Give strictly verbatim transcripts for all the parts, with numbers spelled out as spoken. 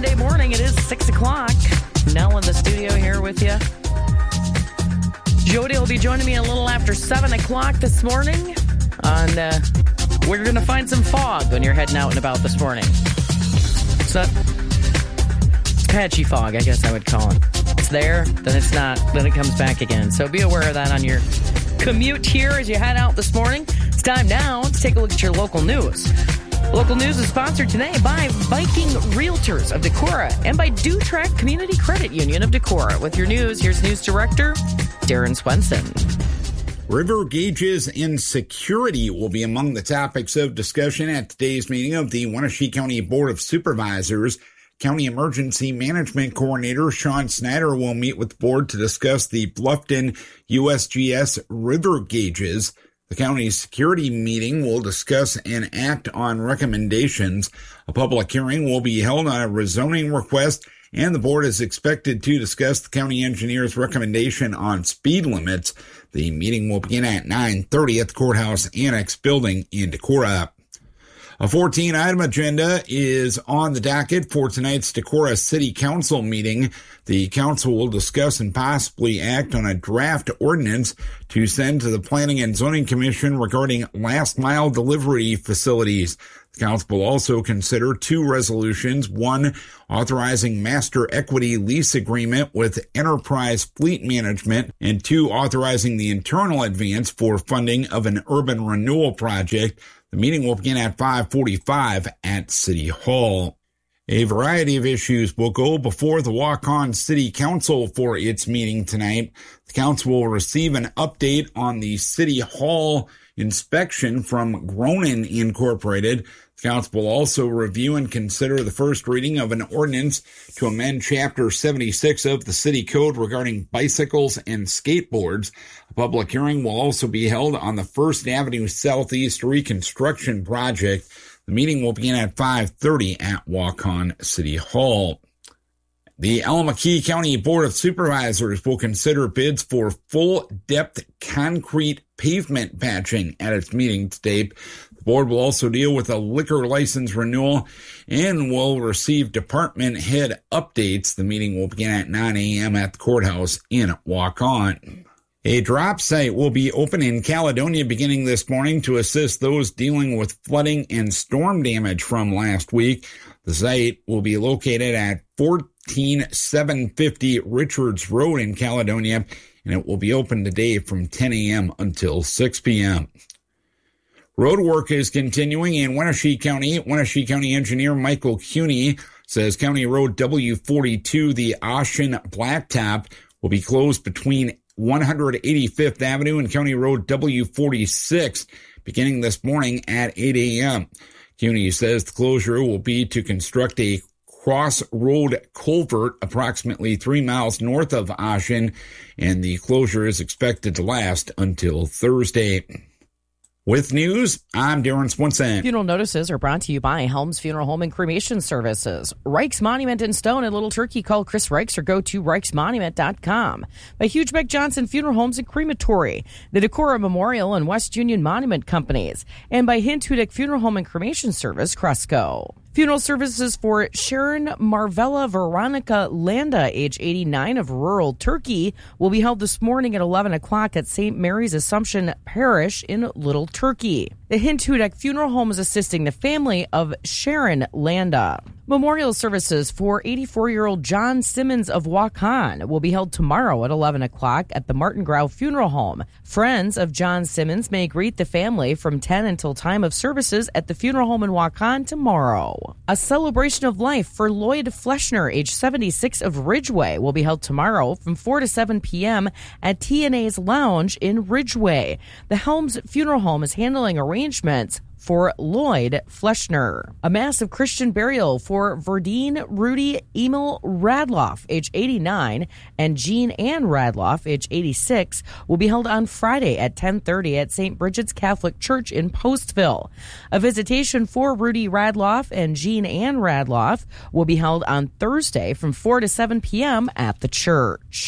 Monday morning. It is six o'clock. Nell in the studio here with you. Jody will be joining me a little after seven o'clock this morning. And uh, we're going to find some fog when you're heading out and about this morning. So, it's patchy fog, I guess I would call it. It's there, then it's not, then it comes back again. So be aware of that on your commute here as you head out this morning. It's time now to take a look at your local news. Local news is sponsored today by Viking Realtors of Decorah and by Dutrack Community Credit Union of Decorah. With your news, here's News Director Darren Swenson. River gauges and security will be among the topics of discussion at today's meeting of the Wenatchee County Board of Supervisors. County Emergency Management Coordinator Sean Snyder will meet with the board to discuss the Bluffton U S G S river gauges. The county's security meeting will discuss and act on recommendations. A public hearing will be held on a rezoning request, and the board is expected to discuss the county engineer's recommendation on speed limits. The meeting will begin at nine thirty at the Courthouse Annex building in Decorah. A fourteen-item agenda is on the docket for tonight's Decorah City Council meeting. The council will discuss and possibly act on a draft ordinance to send to the Planning and Zoning Commission regarding last-mile delivery facilities. The council will also consider two resolutions, one authorizing master equity lease agreement with Enterprise Fleet Management, and two authorizing the internal advance for funding of an urban renewal project. The meeting will begin at five forty-five at City Hall. A variety of issues will go before the Waukon City Council for its meeting tonight. The council will receive an update on the City Hall inspection from Gronin Incorporated. The council will also review and consider the first reading of an ordinance to amend Chapter seventy-six of the City Code regarding bicycles and skateboards. A public hearing will also be held on the First Avenue Southeast reconstruction project. The meeting will begin at five thirty at Waukon City Hall. The Allamakee County Board of Supervisors will consider bids for full-depth concrete pavement patching at its meeting today. The board will also deal with a liquor license renewal and will receive department head updates. The meeting will begin at nine a.m. at the courthouse in Waukon. A drop site will be open in Caledonia beginning this morning to assist those dealing with flooding and storm damage from last week. The site will be located at fourteen seven fifty Richards Road in Caledonia, and it will be open today from ten a.m. until six p.m. Road work is continuing in Wenatchee County. Wenatchee County Engineer Michael Cuney says County Road W forty-two, the Ocean Blacktop, will be closed between one hundred eighty-fifth Avenue and County Road W forty-six beginning this morning at eight a.m. Cuney says the closure will be to construct a cross-road culvert approximately three miles north of Ocean, and the closure is expected to last until Thursday. With news, I'm Darren Swenson. Funeral notices are brought to you by Helms Funeral Home and Cremation Services. Reich's Monument in Stone and Little Turkey. Call Chris Reichs or go to reichs monument dot com. By Hugebeck Johnson Funeral Homes and Crematory. The Decorah Memorial and West Union Monument Companies. And by Hint Hudick Funeral Home and Cremation Service, Cresco. Funeral services for Sharon Marvella Veronica Landa, age eighty-nine, of rural Turkey, will be held this morning at eleven o'clock at Saint Mary's Assumption Parish in Little Turkey. The Hint Hudick Funeral Home is assisting the family of Sharon Landa. Memorial services for eighty-four-year-old John Simmons of Waukon will be held tomorrow at eleven o'clock at the Martin Grau Funeral Home. Friends of John Simmons may greet the family from ten until time of services at the funeral home in Waukon tomorrow. A celebration of life for Lloyd Fleschner, age seventy-six, of Ridgeway, will be held tomorrow from four to seven p.m. at T and A's Lounge in Ridgeway. The Helms Funeral Home is handling arrangements for Lloyd Fleschner. A massive Christian burial for Verdine Rudy Emil Radloff, age eighty-nine, and Jean Ann Radloff, age eighty-six, will be held on Friday at ten thirty at Saint Bridget's Catholic Church in Postville. A visitation for Rudy Radloff and Jean Ann Radloff will be held on Thursday from four to seven p.m. at the church.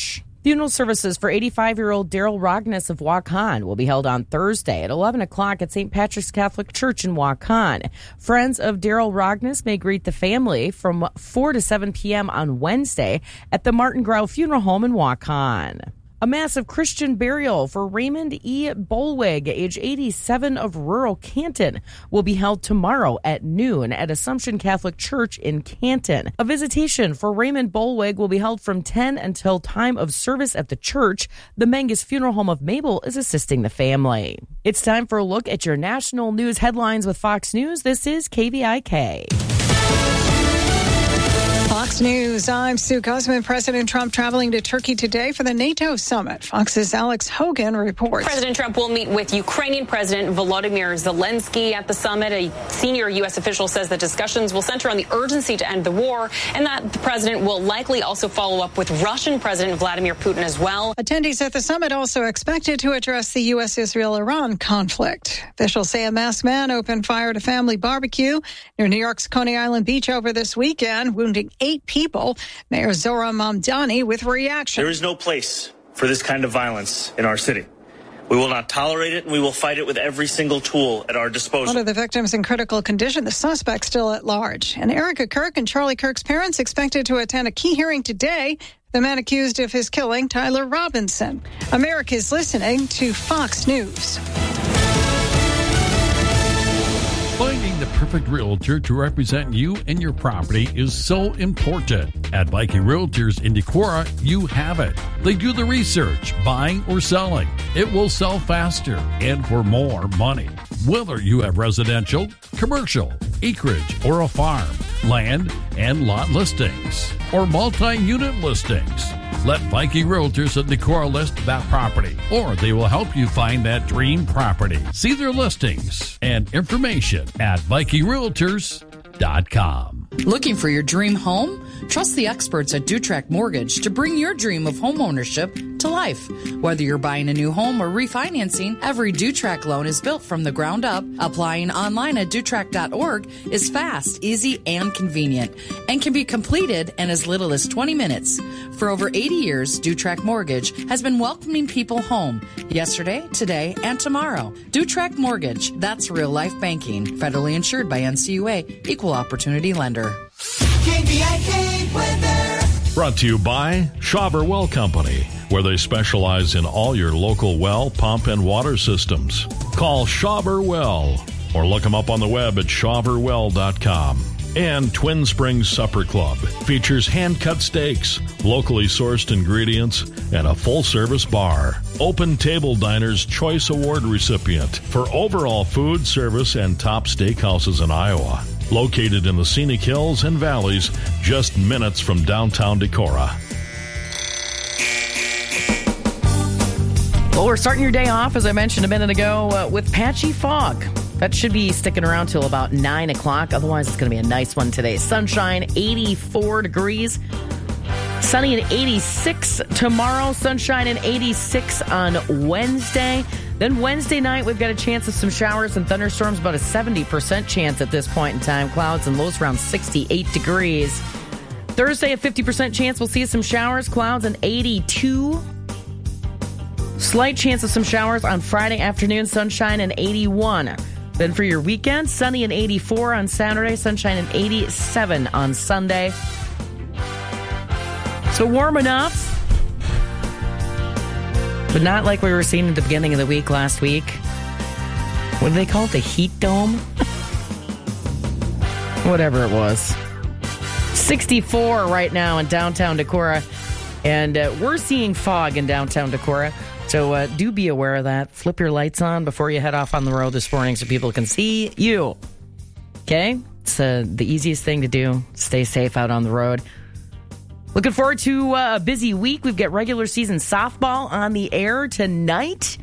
Funeral services for eighty-five-year-old Daryl Rogness of Waukon will be held on Thursday at eleven o'clock at Saint Patrick's Catholic Church in Waukon. Friends of Daryl Rogness may greet the family from four to seven p.m. on Wednesday at the Martin Grau Funeral Home in Waukon. A massive Christian burial for Raymond E. Bolwig, age eighty-seven, of rural Canton, will be held tomorrow at noon at Assumption Catholic Church in Canton. A visitation for Raymond Bolwig will be held from ten until time of service at the church. The Mengus Funeral Home of Mabel is assisting the family. It's time for a look at your national news headlines with Fox News. This is K V I K. Fox News, I'm Sue Guzman. President Trump traveling to Turkey today for the NATO summit. Fox's Alex Hogan reports. President Trump will meet with Ukrainian President Volodymyr Zelensky at the summit. A senior U S official says that discussions will center on the urgency to end the war and that the president will likely also follow up with Russian President Vladimir Putin as well. Attendees at the summit also expected to address the U S Israel Iran conflict. Officials say a masked man opened fire at a family barbecue near New York's Coney Island Beach over this weekend, wounding eight people. Mayor Zohran Mamdani with reaction. There is no place for this kind of violence in our city. We will not tolerate it, and we will fight it with every single tool at our disposal. One of the victims in critical condition, the suspect still at large. And Erica Kirk and Charlie Kirk's parents expected to attend a key hearing today. The man accused of his killing, Tyler Robinson. America is listening to Fox News. Finding the perfect realtor to represent you and your property is so important. At Viking Realtors in Decorah, you have it. They do the research, buying or selling. It will sell faster and for more money. Whether you have residential, commercial, acreage, or a farm, land and lot listings, or multi-unit listings, let Viking Realtors at Decorah list that property, or they will help you find that dream property. See their listings and information at Viking Realtors dot com. Looking for your dream home? Trust the experts at Dutrack Mortgage to bring your dream of home ownership to life. Whether you're buying a new home or refinancing, every Dutrack loan is built from the ground up. Applying online at Dutrack dot org is fast, easy, and convenient, and can be completed in as little as twenty minutes. For over eighty years, Dutrack Mortgage has been welcoming people home yesterday, today, and tomorrow. Dutrack Mortgage, that's real life banking. Federally insured by N C U A, Equal Opportunity Lender. K V I K weather. Brought to you by Schauber Well Company, where they specialize in all your local well, pump, and water systems. Call Schauber Well or look them up on the web at Schauber Well dot com. And Twin Springs Supper Club features hand-cut steaks, locally sourced ingredients, and a full-service bar. Open Table Diner's Choice Award recipient for overall food, service, and top steakhouses in Iowa. Located in the scenic hills and valleys, just minutes from downtown Decorah. Well, we're starting your day off, as I mentioned a minute ago, uh, with patchy fog. That should be sticking around till about nine o'clock. Otherwise, it's going to be a nice one today. Sunshine, eighty-four degrees. Sunny and eighty-six tomorrow. Sunshine and eighty-six on Wednesday. Then Wednesday night, we've got a chance of some showers and thunderstorms, about a seventy percent chance at this point in time. Clouds and lows around sixty-eight degrees. Thursday, a fifty percent chance we'll see some showers, clouds, and eighty-two. Slight chance of some showers on Friday afternoon, sunshine and eighty-one. Then for your weekend, sunny and eighty-four on Saturday, sunshine and eighty-seven on Sunday. So warm enough, but not like we were seeing at the beginning of the week last week. What do they call it? The heat dome? Whatever it was. sixty-four right now in downtown Decorah. And uh, we're seeing fog in downtown Decorah. So uh, do be aware of that. Flip your lights on before you head off on the road this morning so people can see you. Okay? It's uh, the easiest thing to do. Stay safe out on the road. Looking forward to uh, a busy week. We've got regular season softball on the air tonight.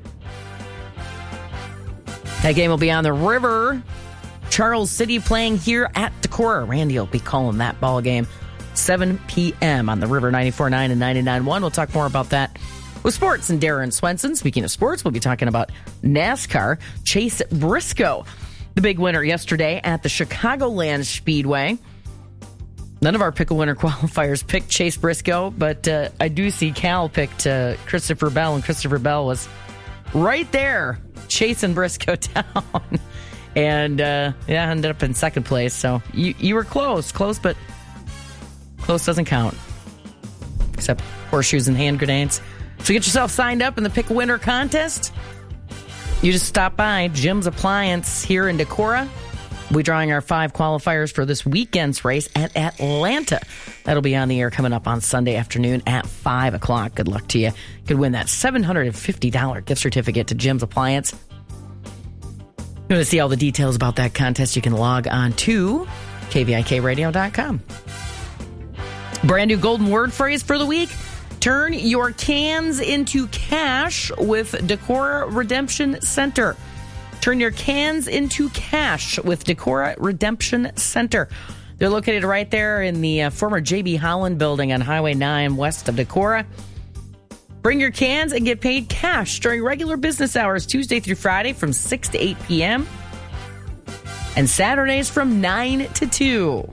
That game will be on the river. Charles City playing here at Decorah. Randy will be calling that ball game. seven p.m. on the river, ninety-four point nine and ninety-nine point one. We'll talk more about that with sports and Darren Swenson. Speaking of sports, we'll be talking about NASCAR. Chase Briscoe, the big winner yesterday at the Chicagoland Speedway. None of our Pickle Winner qualifiers picked Chase Briscoe, but uh, I do see Cal picked uh, Christopher Bell, and Christopher Bell was right there chasing Briscoe down. And, uh, yeah, ended up in second place. So you, you were close. Close, but close doesn't count. Except horseshoes and hand grenades. So get yourself signed up in the Pickle Winner contest. You just stop by Jim's Appliance here in Decorah. We're drawing our five qualifiers for this weekend's race at Atlanta. That'll be on the air coming up on Sunday afternoon at five o'clock. Good luck to you. You could win that seven hundred fifty dollars gift certificate to Jim's Appliance. You want to see all the details about that contest, you can log on to K V I K radio dot com. Brand new golden word phrase for the week. Turn your cans into cash with Decorah Redemption Center. Turn your cans into cash with Decorah Redemption Center. They're located right there in the uh, former J B Holland building on Highway nine west of Decorah. Bring your cans and get paid cash during regular business hours, Tuesday through Friday from six to eight p.m. and Saturdays from nine to two.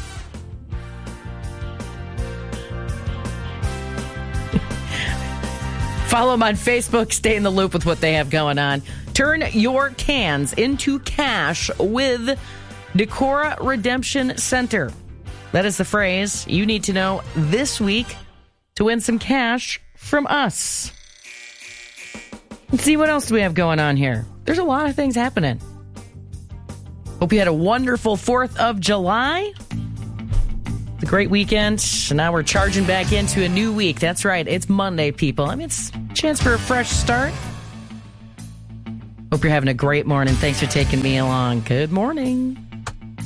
Follow them on Facebook. Stay in the loop with what they have going on. Turn your cans into cash with Decorah Redemption Center. That is the phrase you need to know this week to win some cash from us. Let's see what else do we have going on here. There's a lot of things happening. Hope you had a wonderful fourth of July. It's a great weekend. And now we're charging back into a new week. That's right. It's Monday, people. I mean, it's a chance for a fresh start. Hope you're having a great morning. Thanks for taking me along. Good morning.